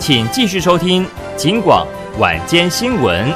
请继续收听警广晚间新闻。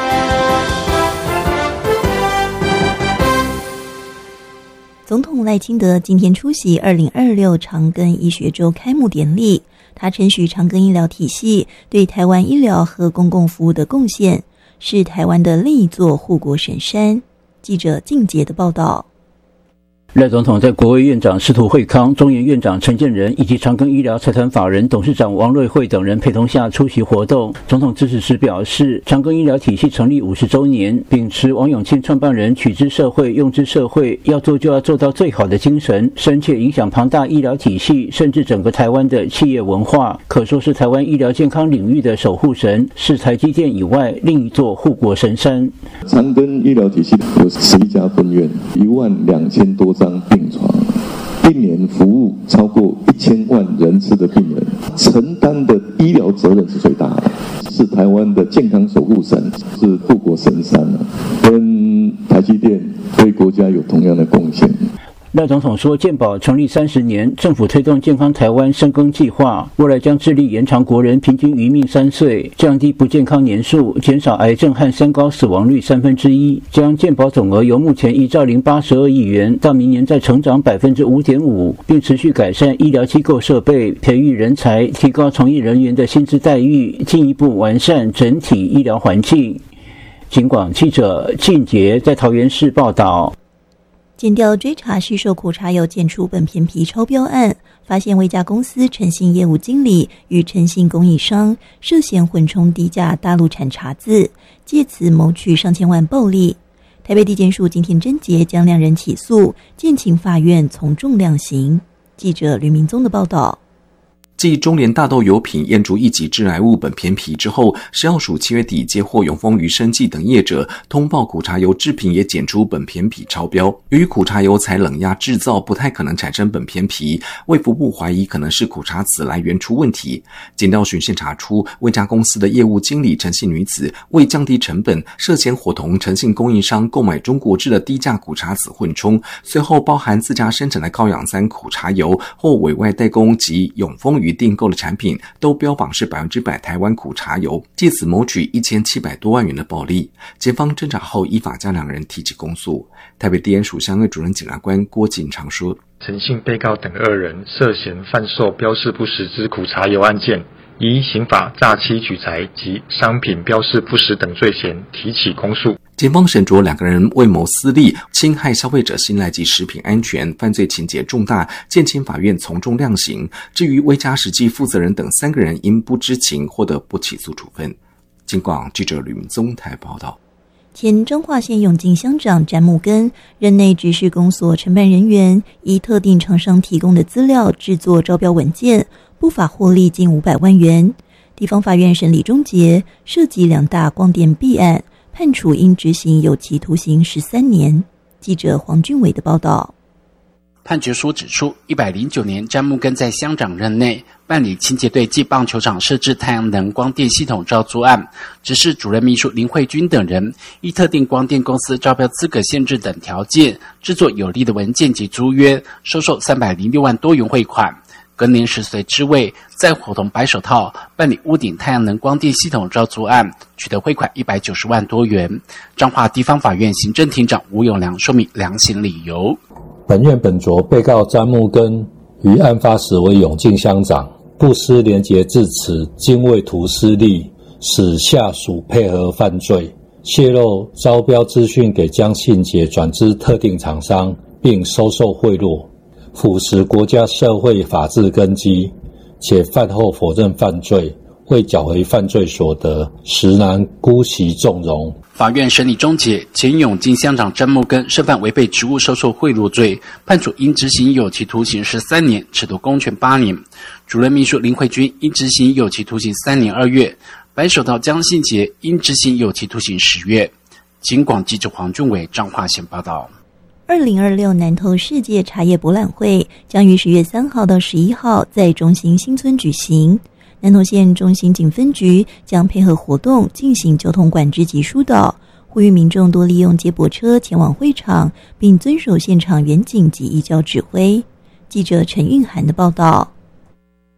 总统赖清德今天出席2026长庚医学周开幕典礼，他称许长庚医疗体系对台湾医疗和公共服务的贡献，是台湾的另一座护国神山。记者靳杰的报道。 赖总统在国卫院长司徒惠康、中研院长陈建仁以及长庚医疗财团法人董事长王瑞惠等人陪同下出席活动。总统致辞时表示，长庚医疗体系成立50周年，秉持王永庆创办人取之社会、用之社会，要做就要做到最好的精神，深切影响庞大医疗体系，甚至整个台湾的企业文化，可说是台湾医疗健康领域的守护神，是台积电以外另一座护国神山。 长庚医疗体系有11家分院，12000多张病床，一年服务超过1000万人次的病人，承担的医疗责任是最大的，是台湾的健康守护神，是护国神山跟台积电对国家有同样的贡献。 赖总统说，健保成立30年，政府推动健康台湾深耕计划，未来将致力延长国人平均余命3岁，降低不健康年数，减少癌症和三高死亡率1/3，将健保总额由目前1兆082亿元到明年再成长5.5%，并持续改善医疗机构设备，培育人才，提高从业人员的薪资待遇，进一步完善整体医疗环境。警广记者靳杰在桃园市报道。 检调追查市售苦茶油检出苯偏皮超标案，发现魏家公司诚信业务经理与诚信供应商涉嫌混充低价大陆产茶渍，借此谋取上千万暴利。台北地检署今天侦结，将2人起诉，建请法院从重量刑。记者吕明宗的报道。 继中联大豆油品验出1级致癌物苯偏皮之后，食药署7月底接获永丰余生技等业者通报苦茶油制品也检出苯偏皮超标。由于苦茶油采冷压制造，不太可能产生苯偏皮，卫福部怀疑可能是苦茶籽来源出问题。检调巡线查出，魏家公司的业务经理陈姓女子为降低成本，涉嫌伙同诚信供应商购买中国制的低价苦茶籽混充，随后包含自家生产的高氧酸苦茶油或委外代工及永丰余订购的产品都标榜是100%台湾苦茶油，借此谋取1700多万元的暴利。检方侦查后依法将2人提起公诉。台北地检署相对主任检察官郭锦长说， 陈姓被告等2人涉嫌贩售标示不实之苦茶油案件，依刑法诈欺取财及商品标示不实等罪嫌提起公诉。 检方审酌2个人为谋私利、侵害消费者信赖及食品安全，犯罪情节重大，建请法院从重量刑。至于魏家实际负责人等3个人因不知情获得不起诉处分。警广记者吕明宗台报道。 前彰化县永靖乡长詹木根任内指示公所承办人员依特定厂商提供的资料制作招标文件，不法获利近500万元。地方法院审理终结，涉及2大光电弊案，判处应执行有期徒刑13年。记者黄俊伟的报道。 判决书指出，109年詹木根在乡长任内办理清洁队暨棒球场设置太阳能光电系统招租案，指示主任秘书林慧君等人依特定光电公司招标资格限制等条件，制作有利的文件及租约，收受306万多元汇款。隔年时随之位，再伙同白手套办理屋顶太阳能光电系统招租案，取得汇款190万多元。彰化地方法院行政庭长吴永良说明量刑理由。 本院本着被告詹木根于案发时为永靖乡长，不思廉洁至此，精为图私利，使下属配合犯罪，泄露招标资讯给江信杰转资特定厂商，并收受贿赂，腐蚀国家社会法治根基，且犯后否认犯罪，未缴回犯罪所得，实难姑息纵容。 法院审理终结，前永靖乡长詹木根涉犯违背职务收受贿赂罪，判处应执行有期徒刑13年，褫夺公权8年。主任秘书林慧君应执行有期徒刑3年2月，白手套江信杰应执行有期徒刑10月。警广记者黄俊伟彰化县报道。 2026南投世界茶叶博览会将于10月3号到11号在中兴新村举行。南投县中兴警分局将配合活动进行交通管制及疏导，呼吁民众多利用接驳车前往会场，并遵守现场远景及移交指挥。记者陈韵涵的报道。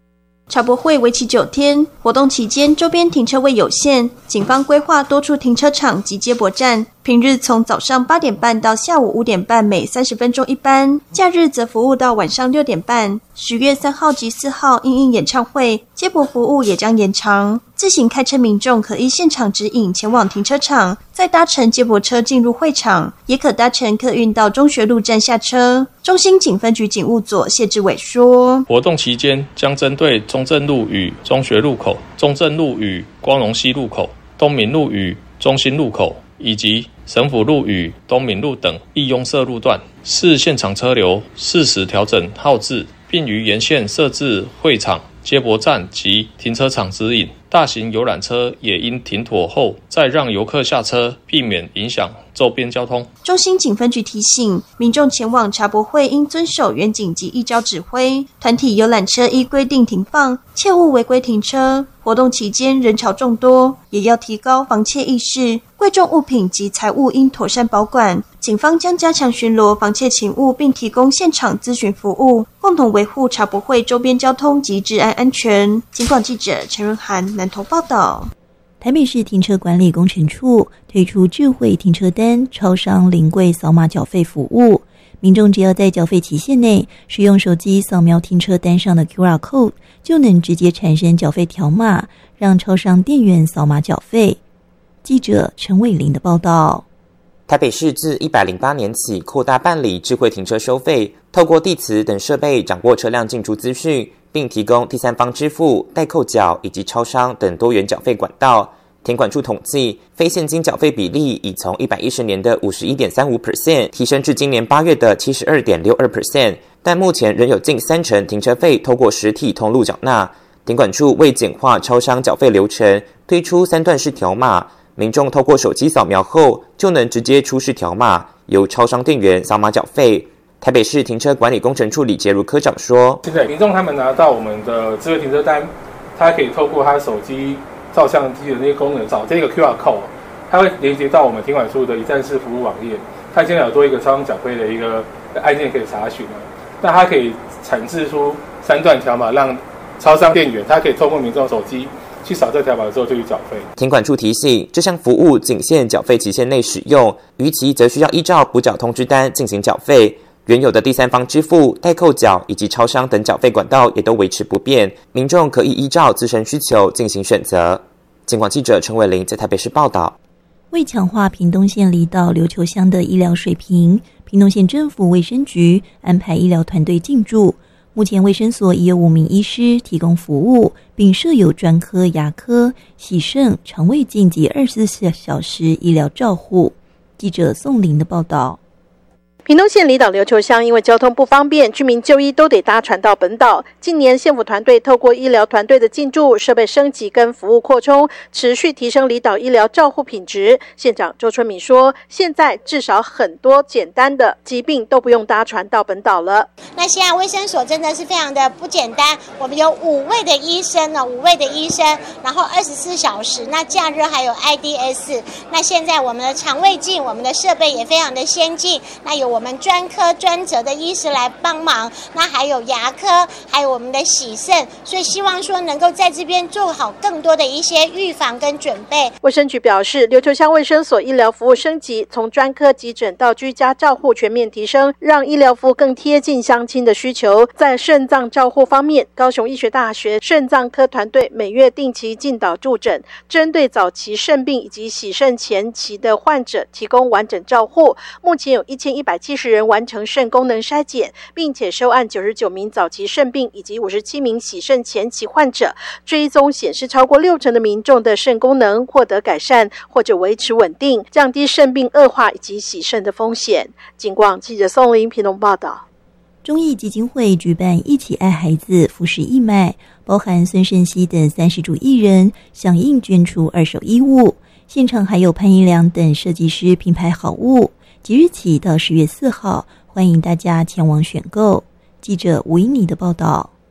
茶博会为期9天，活动期间周边停车位有限，警方规划多处停车场及接驳站，平日从早上8点半到下午5点半，每30分钟一班，假日则服务到晚上6点半。10月3号及4号因应演唱会，接驳服务也将延长。自行开车民众可依现场指引前往停车场，再搭乘接驳车进入会场，也可搭乘客运到中学路站下车。中兴警分局警务佐谢志伟说， 活动期间将针对中正路与中学路口、中正路与光荣西路口、东明路与中兴路口以及省府路与东明路等易拥塞路段，视现场车流，适时调整号志，并于沿线设置会场、接驳站及停车场指引。大型游览车也应停妥后再让游客下车，避免影响周边交通。 中兴警分局提醒民众前往茶博会应遵守远景及一招指挥，团体游览车依规定停放，切勿违规停车。活动期间人潮众多，也要提高防窃意识，贵重物品及财物应妥善保管。警方将加强巡逻防窃勤务，并提供现场咨询服务，共同维护茶博会周边交通及治安安全。警广记者陈润涵南投报道。 台北市停车管理工程处推出智慧停车单超商临柜扫码缴费服务，民众只要在缴费期限内使用手机扫描停车单上的 QR code， 就能直接产生缴费条码，让超商店员扫码缴费。记者陈伟玲的报道。 台北市自108年起扩大办理智慧停车收费，透过地磁等设备掌握车辆进出资讯，并提供第三方支付、代扣缴以及超商等多元缴费管道。停管处统计，非现金缴费比例已从110年的 51.35% 提升至今年8月的 72.62%， 但目前仍有近30%停车费透过实体通路缴纳。停管处为简化超商缴费流程，推出3段式条码，民众透过手机扫描后就能直接出示条码，由超商店员扫码缴费。台北市停车管理工程处李杰如科长说， 现在民众他们拿到我们的智慧停车单，他可以透过他手机照相机的那些功能找这个 QR code， 它会连接到我们停管处的一站式服务网页，它现在有多一个超商缴费的一个按键可以查询，那它可以产制出3段条码，让超商店员他可以透过民众手机去扫这条码之后就去缴费。 停管处提醒，这项服务仅限缴费期限内使用，逾期则需要依照补缴通知单进行缴费。原有的第三方支付、代扣缴以及超商等缴费管道也都维持不变，民众可以依照自身需求进行选择。警广记者陈伟玲在台北市报道。 为强化屏东县离岛琉球乡的医疗水平，屏东县政府卫生局安排医疗团队进驻。目前卫生所已有5名医师提供服务，并设有专科牙科、洗肾、肠胃镜及24小时医疗照护。记者宋玲的报道。 屏东县离岛琉球乡因为交通不方便，居民就医都得搭船到本岛。近年县府团队透过医疗团队的进驻、设备升级跟服务扩充，持续提升离岛医疗照护品质。县长周春米说，现在至少很多简单的疾病都不用搭船到本岛了。 那现在卫生所真的是非常的不简单，我们有5位的医生呢，5位的医生，然后24小时，那假日还有 IDS。那现在我们的肠胃镜，我们的设备也非常的先进，那有我们专科专责的医师来帮忙，那还有牙科，还有我们的洗肾，所以希望说能够在这边做好更多的一些预防跟准备。 卫生局表示，琉球乡卫生所医疗服务升级，从专科急诊到居家照护全面提升，让医疗服务更贴近乡亲的需求。在肾脏照护方面，高雄医学大学肾脏科团队每月定期进岛驻诊，针对早期肾病以及洗肾前期的患者提供完整照护。目前有1170人完成肾功能筛检，并且收案99名早期肾病以及57名洗肾前期患者，追踪显示超过60%的民众的肾功能获得改善或者维持稳定，降低肾病恶化以及洗肾的风险。警广记者宋玲屏东报道。 忠义基金会举办一起爱孩子服饰义卖，包含孙胜熙等30组艺人响应捐出2手衣物，现场还有潘一良等设计师品牌好物。即日起到10月4号，欢迎大家前往选购。记者吴依妮的报道。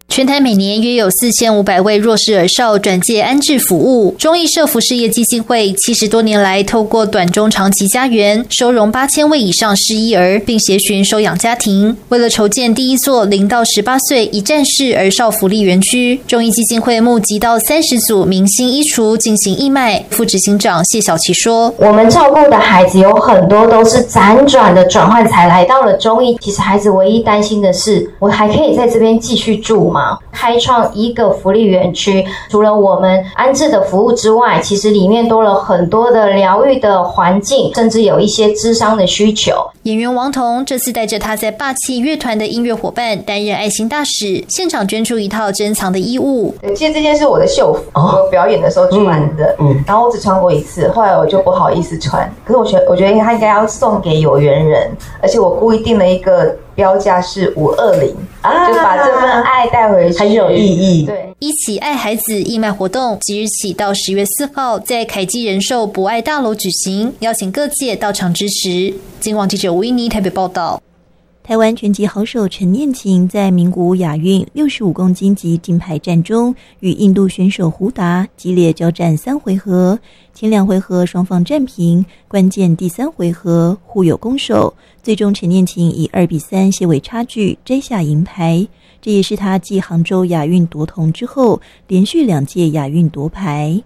全台每年约有4500位弱势儿少转介安置服务。中义社福事业基金会70多年来，透过短中长期家园，收容8000位以上失依儿，并协寻收养家庭。为了筹建第一座0到18岁一站式儿少福利园区，中义基金会募集到30组明星衣橱进行义卖。副执行长谢小琪说：“ 我们照顾的孩子有很多都是辗转的转换才来到了中义。其实孩子唯一担心的是，我还可以在这边继续住吗？开创一个福利园区，除了我们安置的服务之外，其实里面多了很多的疗愈的环境，甚至有一些諮商的需求。” 演员王彤这次带着他在霸气乐团的音乐伙伴担任爱心大使，现场捐出一套珍藏的衣物。 其实这件是我的秀服，我表演的时候穿的，然后我只穿过一次，后来我就不好意思穿。可是我觉得他应该要送给有缘人，而且我故意定了一个标价是520，就把这份爱带回去，很有意义。对， 一起爱孩子义卖活动即日起到10月4号在凯基人寿博爱大楼举行，邀请各界到场支持。今晚记者吴依妮台北报道。 台湾拳击好手陈念琴在名古屋亚运65公斤级金牌战中，与印度选手胡达激烈交战3回合，前2回合双方战平，关键第3回合互有攻守，最终陈念琴以2比3些微差距摘下银牌，这也是他继杭州亚运夺铜之后，连续2届亚运夺牌。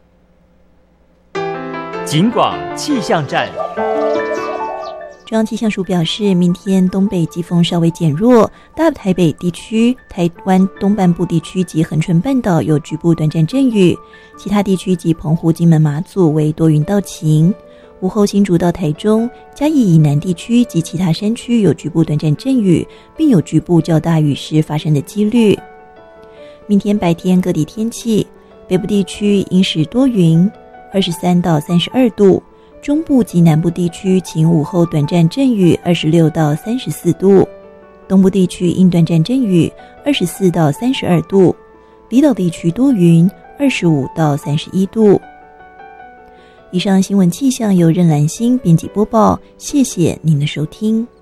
警广气象站。 中央气象署表示，明天东北季风稍微减弱，大台北地区、台湾东半部地区及恒春半岛有局部短暂阵雨，其他地区及澎湖、金门、马祖为多云到晴。午后新竹到台中、嘉义以南地区及其他山区有局部短暂阵雨，并有局部较大雨势发生的几率。明天白天各地天气，北部地区阴时多云，23到32度。中部及南部地区晴午后短暂阵雨，26到34度；东部地区因短暂阵雨，24到32度；离岛地区多云，25到31度。以上新闻气象由任兰心编辑播报，谢谢您的收听。